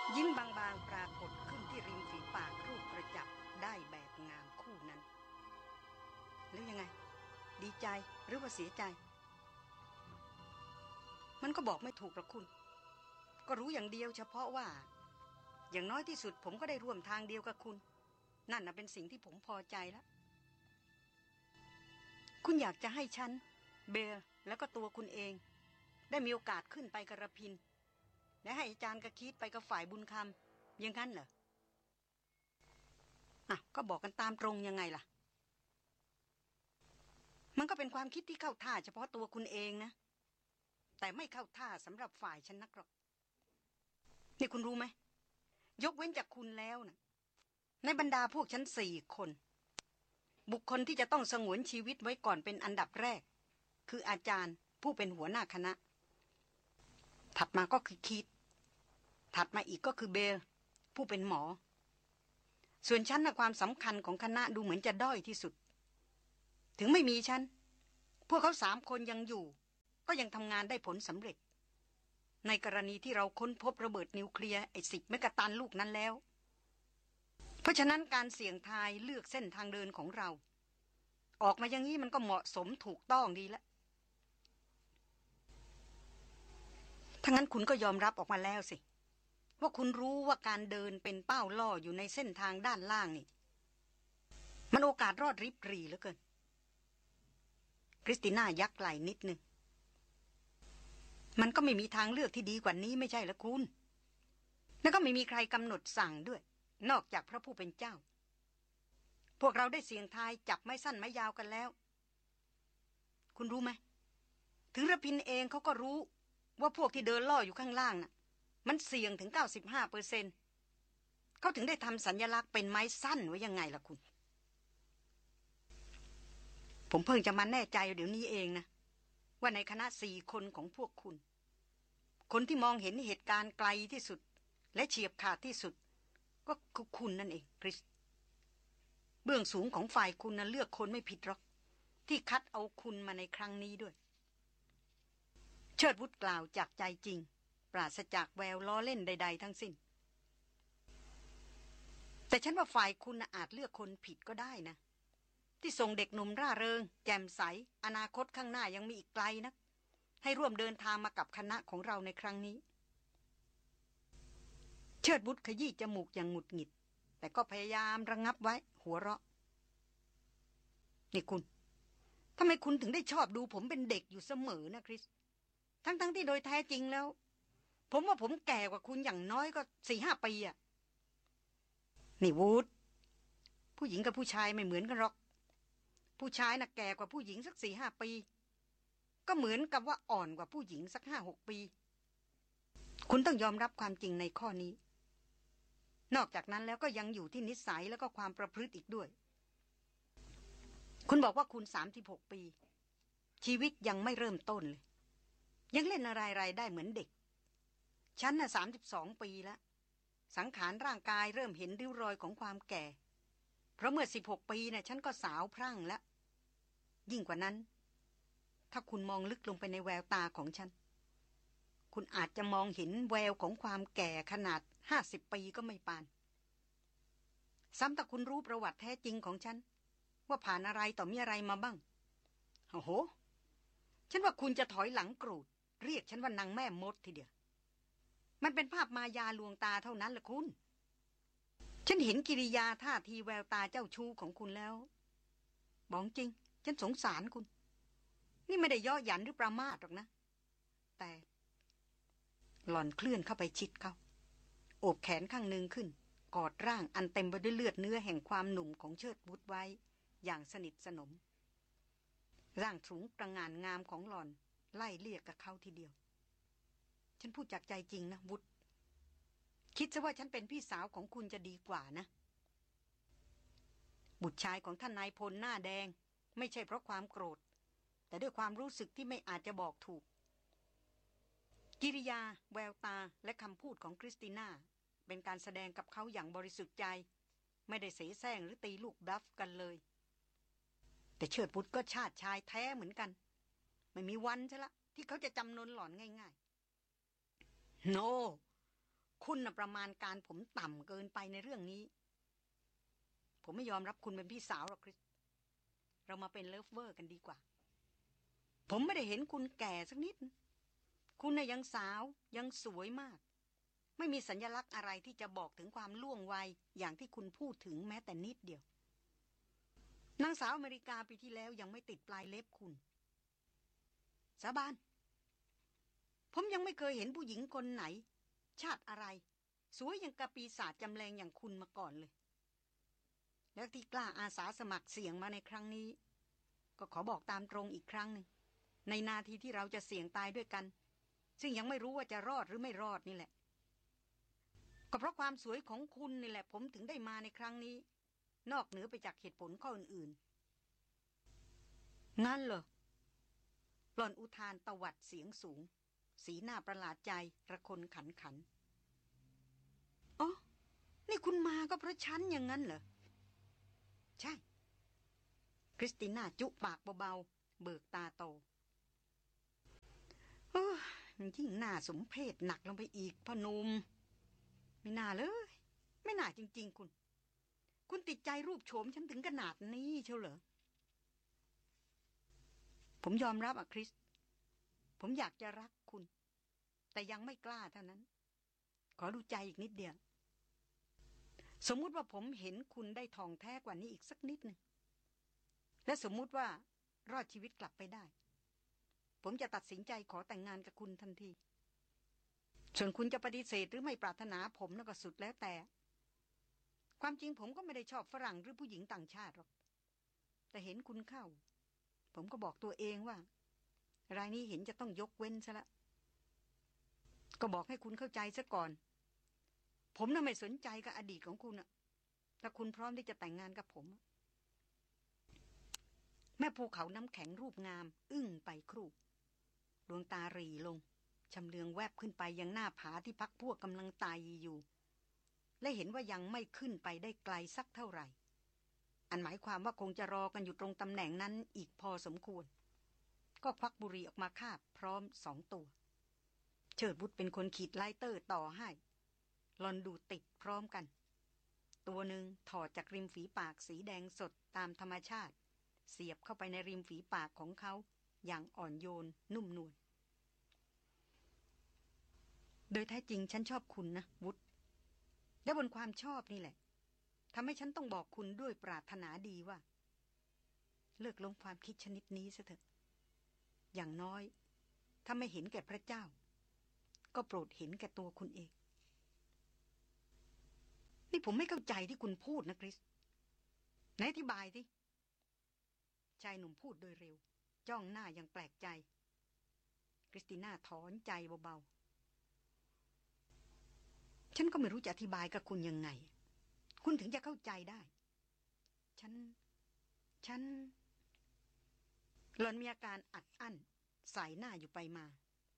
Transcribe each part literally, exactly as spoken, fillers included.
ยิ้มบางๆปรากฏขึ้นที่ริมฝีปากรูปกระจับได้แบบงามคู่นั้นแล้วยังไงดีใจหรือว่าเสียใจมันก็บอกไม่ถูกหรอกคุณก็รู้อย่างเดียวเฉพาะว่าอย่างน้อยที่สุดผมก็ได้ร่วมทางเดียวกับคุณนั่นน่ะเป็นสิ่งที่ผมพอใจแล้วคุณอยากจะให้ฉันเบลแล้วก็ตัวคุณเองได้มีโอกาสขึ้นไปกระพินและให้อาจารย์กระคิดไปกับฝ่ายบุญคำอย่างนั้นเหรออ่ะก็บอกกันตามตรงยังไงล่ะมันก็เป็นความคิดที่เข้าท่าเฉพาะตัวคุณเองนะแต่ไม่เข้าท่าสำหรับฝ่ายฉันนักหรอกนี่คุณรู้ไหมยกเว้นจากคุณแล้วนะในบรรดาพวกฉันสี่คนบุคคลที่จะต้องสงวนชีวิตไว้ก่อนเป็นอันดับแรกคืออาจารย์ผู้เป็นหัวหน้าคณะถัดมาก็คือคิดถัดมาอีกก็คือเบลผู้เป็นหมอส่วนฉันนะความสำคัญของคณะดูเหมือนจะด้อยที่สุดถึงไม่มีฉันพวกเขาสามคนยังอยู่ก็ยังทำงานได้ผลสำเร็จในกรณีที่เราค้นพบระเบิดนิวเคลียร์ไอ้สิบเมกะตันลูกนั้นแล้วเพราะฉะนั้นการเสี่ยงทายเลือกเส้นทางเดินของเราออกมาอย่างนี้มันก็เหมาะสมถูกต้องดีแล้วถ้างั้นคุณก็ยอมรับออกมาแล้วสิว่าคุณรู้ว่าการเดินเป็นเป้าล่ออยู่ในเส้นทางด้านล่างนี่มันโอกาสรอดริบหรี่เหลือเกินคริสติน่ายักไหล่นิดนึงมันก็ไม่มีทางเลือกที่ดีกว่านี้ไม่ใช่เหรอคุณแล้วก็ไม่มีใครกำหนดสั่งด้วยนอกจากพระผู้เป็นเจ้าพวกเราได้เสี่ยงทายจับไม้สั้นไม้ยาวกันแล้วคุณรู้ไหมถึงระพินเองเขาก็รู้ว่าพวกที่เดินล่ออยู่ข้างล่างน่ะมันเสี่ยงถึง เก้าสิบห้าเปอร์เซ็นต์ เขาถึงได้ทำสัญลักษณ์เป็นไม้สั้นไว้ยังไงล่ะคุณผมเพิ่งจะมาแน่ใจเดี๋ยวนี้เองนะว่าในคณะสี่คนของพวกคุณคนที่มองเห็นเหตุการณ์ไกลที่สุดและเฉียบขาดที่สุดก็คือคุณนั่นเองคริสเบื้องสูงของฝ่ายคุณน่ะเลือกคนไม่ผิดหรอกที่คัดเอาคุณมาในครั้งนี้ด้วยเชิดวุฒกล่าวจากใจจริงปราศจากแววล้อเล่นใดๆทั้งสิ้นแต่ฉันว่าฝ่ายคุณอาจเลือกคนผิดก็ได้นะที่ส่งเด็กหนุ่มร่าเริงแจ่มใสอนาคตข้างหน้ายังมีอีกไกลนะให้ร่วมเดินทางมากับคณะของเราในครั้งนี้เชิดวุฒขยี้จมูกอย่างหงุดหงิดแต่ก็พยายามระงับไว้หัวเราะนี่คุณทำไมคุณถึงได้ชอบดูผมเป็นเด็กอยู่เสมอนะคริสทั้งๆ ท, ที่โดยแท้จริงแล้วผมว่าผมแก่กว่าคุณอย่างน้อยก็สี่ห้าปีอะนี่วูดผู้หญิงกับผู้ชายไม่เหมือนกันหรอกผู้ชายน่ะแก่กว่าผู้หญิงสักสี่ห้าปีก็เหมือนกับว่าอ่อนกว่าผู้หญิงสักห้าหกปีคุณต้องยอมรับความจริงในข้อนี้นอกจากนั้นแล้วก็ยังอยู่ที่นิสัยแล้วก็ความประพฤติอีกด้วยคุณบอกว่าคุณสามสิบหกปีชีวิตยังไม่เริ่มต้นเลยยังเล่นอะไรๆได้เหมือนเด็กฉันน่ะสามสิบสองปีแล้วสังขารร่างกายเริ่มเห็นริ้วรอยของความแก่เพราะเมื่อสิบหกปีน่ะฉันก็สาวพรั่งแล้วยิ่งกว่านั้นถ้าคุณมองลึกลงไปในแววตาของฉันคุณอาจจะมองเห็นแววของความแก่ขนาดห้าสิบปีก็ไม่ปานซ้ำแต่คุณรู้ประวัติแท้จริงของฉันว่าผ่านอะไรต่อมีอะไรมาบ้างโอ้โหฉันว่าคุณจะถอยหลังกรูดเรียกฉันว่านางแม่มดทีเดียวมันเป็นภาพมายาลวงตาเท่านั้นแหละคุณฉันเห็นกิริยาท่าทีแววตาเจ้าชู้ของคุณแล้วบอกจริงฉันสงสารคุณนี่ไม่ได้ย่อหยันหรือประมาทหรอกนะแต่หล่อนเคลื่อนเข้าไปชิดเขาโอบแขนข้างหนึ่งขึ้นกอดร่างอันเต็มไปด้วยเลือดเนื้อแห่งความหนุ่มของเชิดวุฒไว้อย่างสนิทสนมร่างสูงประหง่านงามของหล่อนไล่เลี่ยกับเขาทีเดียวฉันพูดจากใจจริงนะวุฒคิดซะว่าฉันเป็นพี่สาวของคุณจะดีกว่านะบุตรชายของท่านนายพลหน้าแดงไม่ใช่เพราะความโกรธแต่ด้วยความรู้สึกที่ไม่อาจจะบอกถูกกิริยาแววตาและคำพูดของคริสติน่าเป็นการแสดงกับเขาอย่างบริสุทธิ์ใจไม่ได้เสแสร้งหรือตีลูกบลัฟกันเลยแต่เชิดวุฒก็ชาติชายแท้เหมือนกันไม่มีวันใช่ละที่เขาจะจำนนหล่อนง่ายๆโนคุณน่ะประมาณการผมต่ำเกินไปในเรื่องนี้ผมไม่ยอมรับคุณเป็นพี่สาวหรอกคริสเรามาเป็นเลิฟเวอร์กันดีกว่าผมไม่ได้เห็นคุณแก่สักนิดคุณน่ะยังสาวยังสวยมากไม่มีสัญลักษณ์อะไรที่จะบอกถึงความล่วงวัยอย่างที่คุณพูดถึงแม้แต่นิดเดียวนางสาวอเมริกาปีที่แล้วยังไม่ติดปลายเล็บคุณสาบานผมยังไม่เคยเห็นผู้หญิงคนไหนชาติอะไรสวยอย่างกะปีศาจจำแรงอย่างคุณมาก่อนเลยแล้วที่กล้าอาสาสมัครเสี่ยงมาในครั้งนี้ก็ขอบอกตามตรงอีกครั้งหนึ่งในนาทีที่เราจะเสี่ยงตายด้วยกันซึ่งยังไม่รู้ว่าจะรอดหรือไม่รอดนี่แหละก็เพราะความสวยของคุณนี่แหละผมถึงได้มาในครั้งนี้นอกเหนือไปจากเหตุผลข้ออื่นๆงั้นเหรอหล่อนอุทานตวัดเสียงสูงสีหน้าประหลาดใจระคนขันขันอ๋อนี่คุณมาก็เพราะฉันอย่างนั้นเหรอใช่คริสติน่าจุปากเบาๆเบิกตาโตโอ้มันยิ่งน่าสมเพชหนักลงไปอีกพ่อหนุ่มไม่น่าเลยไม่น่าจริงๆคุณคุณติดใจรูปโฉมฉันถึงขนาดนี้เชียวเหรอผมยอมรับอะคริสผมอยากจะรักคุณแต่ยังไม่กล้าเท่านั้นขอดูใจอีกนิดเดียวสมมุติว่าผมเห็นคุณได้ทองแท้กว่านี้อีกสักนิดนึงและสมมุติว่ารอดชีวิตกลับไปได้ผมจะตัดสินใจขอแต่งงานกับคุณทันทีส่วนคุณจะปฏิเสธหรือไม่ปรารถนาผมนั่นก็สุดแล้วแต่ความจริงผมก็ไม่ได้ชอบฝรั่งหรือผู้หญิงต่างชาติหรอกแต่เห็นคุณเข้าผมก็บอกตัวเองว่ารายนี้เห็นจะต้องยกเว้นซะละก็บอกให้คุณเข้าใจซะก่อนผมน่ะไม่สนใจกับอดีตของคุณอะถ้าคุณพร้อมที่จะแต่งงานกับผมแม่ภูเขาน้ำแข็งรูปงามอึ้งไปครู่ดวงตาหรี่ลงชำเลืองแวบขึ้นไปยังหน้าผาที่พักพวกกำลังตายอยู่และเห็นว่ายังไม่ขึ้นไปได้ไกลสักเท่าไหร่อันหมายความว่าคงจะรอกันอยู่ตรงตำแหน่งนั้นอีกพอสมควรก็ควักบุหรี่ออกมาคาบพร้อมสองตัวเชิดบุตรเป็นคนขีดไลเตอร์ต่อให้ลอนดูติดพร้อมกันตัวหนึ่งถอดจากริมฝีปากสีแดงสดตามธรรมชาติเสียบเข้าไปในริมฝีปากของเขาอย่างอ่อนโยนนุ่มนวลโดยแท้จริงฉันชอบคุณนะวุฒและบนความชอบนี่แหละทำให้ฉันต้องบอกคุณด้วยปรารถนาดีว่าเลิกล้มความคิดชนิดนี้ซะเถอะอย่างน้อยถ้าไม่เห็นแก่พระเจ้าก็โปรดเห็นแก่ตัวคุณเองนี่ผมไม่เข้าใจที่คุณพูดนะคริสไหนอธิบายสิชายหนุ่มพูดโดยเร็วจ้องหน้าอย่างแปลกใจคริสติน่าถอนใจเบาๆฉันก็ไม่รู้จะอธิบายกับคุณยังไงคุณถึงจะเข้าใจได้ฉันฉันหล่อนมีอาการอัดอั้นสายหน้าอยู่ไปมา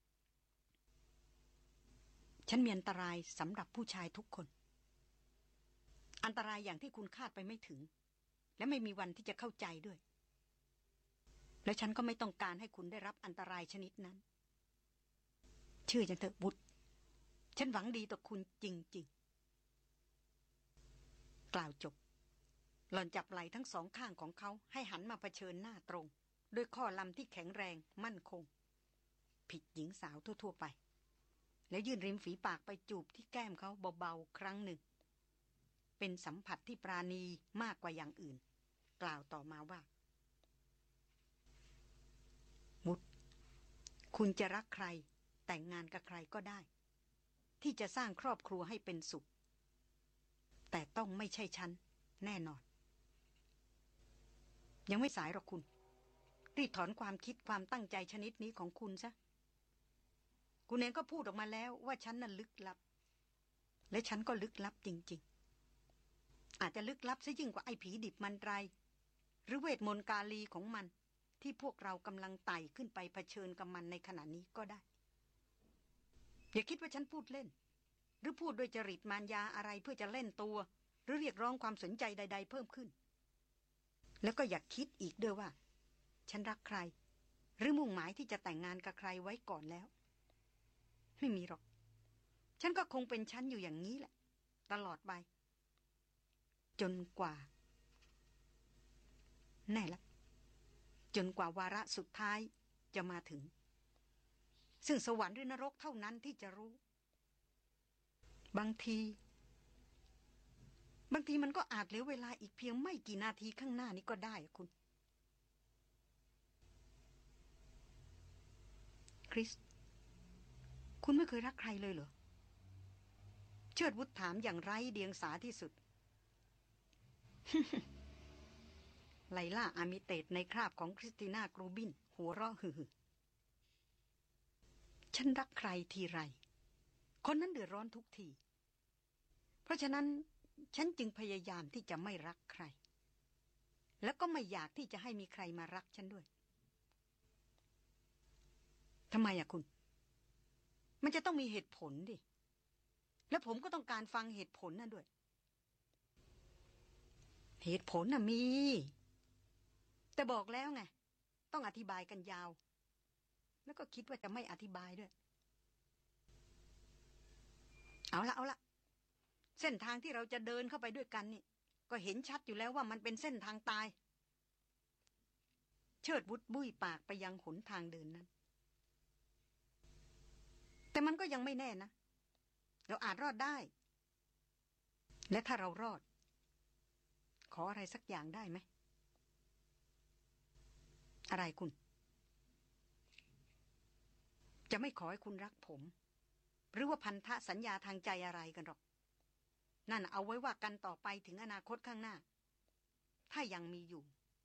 ฉันมีอันตรายสำหรับผู้ชายทุกคนอันตรายอย่างที่คุณคาดไปไม่ถึงและไม่มีวันที่จะเข้าใจด้วยและฉันก็ไม่ต้องการให้คุณได้รับอันตรายชนิดนั้นเชื่อฉันเถอะบุตรฉันหวังดีต่อคุณจริงๆกล่าวจบหล่อนจับไหล่ทั้งสองข้างของเขาให้หันมาเผชิญหน้าตรงด้วยข้อลำที่แข็งแรงมั่นคงผิดหญิงสาวทั่วๆไปแล้วยื่นริมฝีปากไปจูบที่แก้มเขาเบาๆครั้งหนึ่งเป็นสัมผัสที่ปราณีมากกว่าอย่างอื่นกล่าวต่อมาว่ามุดคุณจะรักใครแต่งงานกับใครก็ได้ที่จะสร้างครอบครัวให้เป็นสุขแต่ต้องไม่ใช่ฉันแน่นอนยังไม่สายหรอกคุณรีบถอนความคิดความตั้งใจชนิดนี้ของคุณซะคุณเองก็พูดออกมาแล้วว่าฉันน่ะลึกลับและฉันก็ลึกลับจริงๆอาจจะลึกลับซะยิ่งกว่าไอ้ผีดิบมันไรหรือเวทมนต์กาลีของมันที่พวกเรากำลังไต่ขึ้นไปเผชิญกับมันในขณะนี้ก็ได้อย่าคิดว่าฉันพูดเล่นหรือพูดด้วยจริตมารยาอะไรเพื่อจะเล่นตัวหรือเรียกร้องความสนใจใดๆเพิ่มขึ้นแล้วก็อย่าคิดอีกด้วยว่าฉันรักใครหรือมุ่งหมายที่จะแต่งงานกับใครไว้ก่อนแล้วไม่มีหรอกฉันก็คงเป็นฉันอยู่อย่างนี้แหละตลอดไปจนกว่าแน่ละจนกว่าวาระสุดท้ายจะมาถึงซึ่งสวรรค์หรือนรกเท่านั้นที่จะรู้บางทีบางทีมันก็อาจเหลือเวลาอีกเพียงไม่กี่นาทีข้างหน้านี้ก็ได้คุณคริสคุณไม่เคยรักใครเลยเหรอเชิดวุฒถามอย่างไร้เดียงสาที่สุด ไลล่าอามิเตตในคราบของคริสติน่ากรูบินหัวเราะฮือฉันรักใครทีไรคนนั้นเดือดร้อนทุกทีเพราะฉะนั้นฉันจึงพยายามที่จะไม่รักใครแล้วก็ไม่อยากที่จะให้มีใครมารักฉันด้วยทำไมอะคุณมันจะต้องมีเหตุผลดิและผมก็ต้องการฟังเหตุผลนั่นด้วยเหตุผลน่ะมีแต่บอกแล้วไงต้องอธิบายกันยาวแล้วก็คิดว่าจะไม่อธิบายด้วยเอาละเอาละเส้นทางที่เราจะเดินเข้าไปด้วยกันนี่ก็เห็นชัดอยู่แล้วว่ามันเป็นเส้นทางตายเชิดวุฒบุ้ยปากไปยังหนทางเดินนั้นแต่มันก็ยังไม่แน่นะเราอาจรอดได้และถ้าเรารอดขออะไรสักอย่างได้ไหมอะไรคุณจะไม่ขอให้คุณรักผมหรือว่าพันธสัญญาทางใจอะไรกันหรอกนั่นเอาไว้ว่ากันต่อไปถึงอนาคตข้างหน้าถ้ายังมีอยู่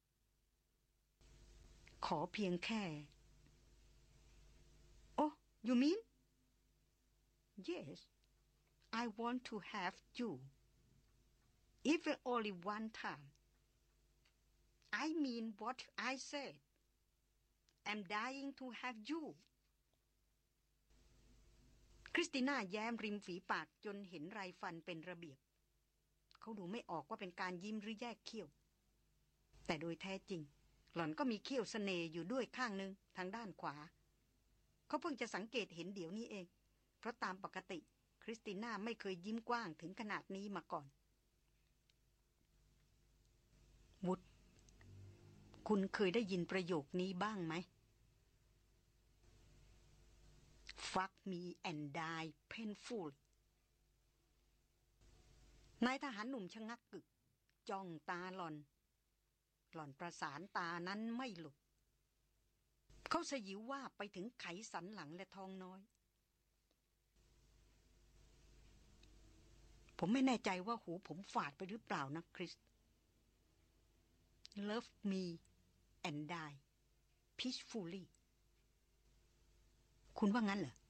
ขอเพียงแค่โอ้ you mean yes I want to have you even only one time I mean what I said I'm dying to have you คริสติน่าแย้มริมฝีปากจนเห็นไรฟันเป็นระเบียบเขาดูไม่ออกว่าเป็นการยิ้มหรือแยกเขี้ยวแต่โดยแท้จริงหล่อนก็มีเขี้ยวเสน่ห์อยู่ด้วยข้างนึงทางด้านขวาเขาเพิ่งจะสังเกตเห็นเดี๋ยวนี้เองเพราะตามปกติคริสติน่าไม่เคยยิ้มกว้างถึงขนาดนี้มาก่อนวุฒคุณเคยได้ยินประโยคนี้บ้างไหม Fuck me and die painfully นายทหารหนุ่มชะงักกึกจ้องตาหล่อนหล่อนประสานตานั้นไม่หลุดเขาสยิวว่าไปถึงไขสันหลังและท้องน้อยผมไม่แน่ใจว่าหูผมฝาดไปหรือเปล่านะคริส Love me and die peacefully คุณว่างั้นเหรอ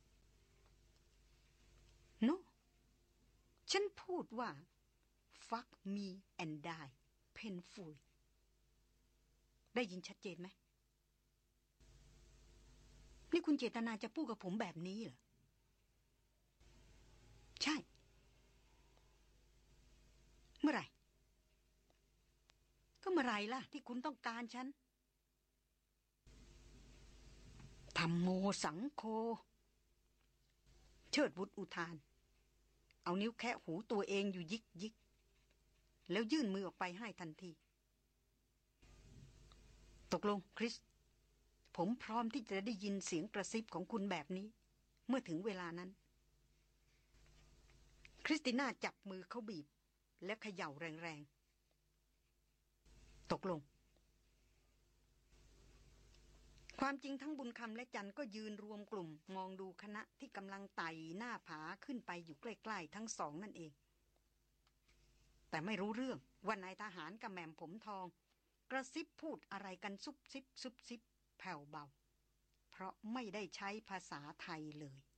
No ฉันพูดว่า Fuck me and die painfully ได้ยินชัดเจนไหมนี่คุณเจตนาจะพูดกับผมแบบนี้เหรอใช่เมื่อไหร่ก็เมื่อไหร่ล่ะที่คุณต้องการฉันธัมโมสังโฆเชิดวุฒอุทานเอานิ้วแคะหูตัวเองอยู่ยิกยิกแล้วยื่นมือออกไปให้ทันทีตกลงคริสผมพร้อมที่จะได้ยินเสียงกระซิบของคุณแบบนี้เมื่อถึงเวลานั้นคริสติน่าจับมือเขาบีบและเขย่าแรงๆตกลงความจริงทั้งบุญคำและจันก็ยืนรวมกลุ่มมองดูคณะที่กำลังไต่หน้าผาขึ้นไปอยู่ใกล้ๆทั้งสองนั่นเองแต่ไม่รู้เรื่องว่านายทหารกับแม่มผมทองกระซิบพูดอะไรกันซุบซิบซุบซิบแผ่วเบาเพราะไม่ได้ใช้ภาษาไทยเลย